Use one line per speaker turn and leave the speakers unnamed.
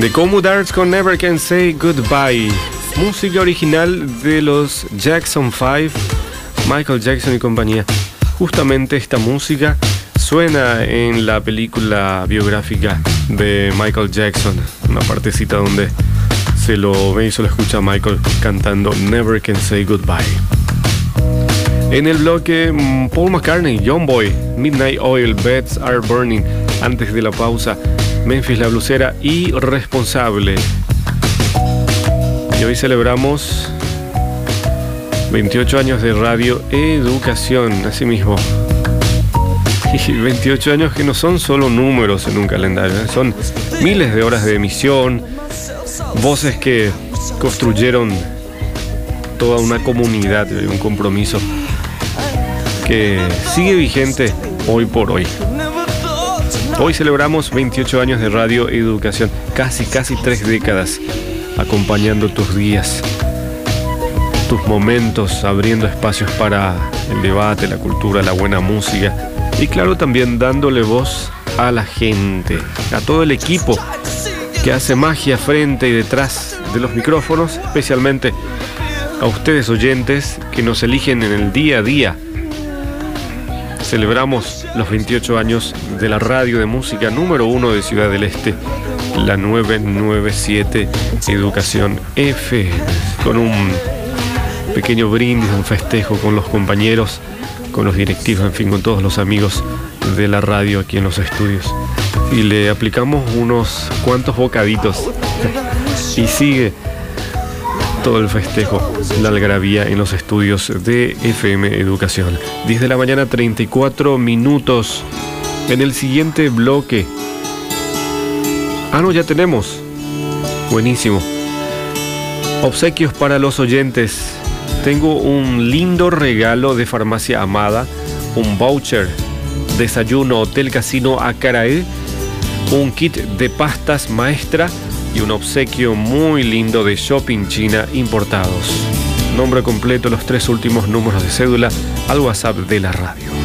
The Commodores con Never Can Say Goodbye. Música original de los Jackson 5, Michael Jackson y compañía. Justamente esta música suena en la película biográfica de Michael Jackson. Una partecita donde se lo ve y se lo escucha a Michael cantando Never Can Say Goodbye. En el bloque, Paul McCartney, John Boy, Midnight Oil, Beds Are Burning. Antes de la pausa, Memphis la Blusera y Responsable. Y hoy celebramos 28 años de Radio Educación, así mismo. Y 28 años que no son solo números en un calendario, son miles de horas de emisión, voces que construyeron toda una comunidad y un compromiso que sigue vigente hoy por hoy. Hoy celebramos 28 años de Radio Educación, casi 3 décadas, acompañando tus días, tus momentos, abriendo espacios para el debate, la cultura, la buena música y claro, también dándole voz a la gente, a todo el equipo que hace magia frente y detrás de los micrófonos, especialmente a ustedes oyentes que nos eligen en el día a día. Celebramos los 28 años de la radio de música número 1 de Ciudad del Este, la 997 Educación F, con un pequeño brindis, un festejo con los compañeros, con los directivos, en fin, con todos los amigos de la radio aquí en los estudios. Y le aplicamos unos cuantos bocaditos y sigue todo el festejo, la algarabía en los estudios de FM Educación. 10 de la mañana, 34 minutos. En el siguiente bloque... no, ya tenemos. Buenísimo. Obsequios para los oyentes. Tengo un lindo regalo de Farmacia Amada, un voucher, desayuno, hotel, casino Acaraé, un kit de pastas maestra y un obsequio muy lindo de Shopping China Importados. Nombre completo, los 3 últimos números de cédula al WhatsApp de la radio.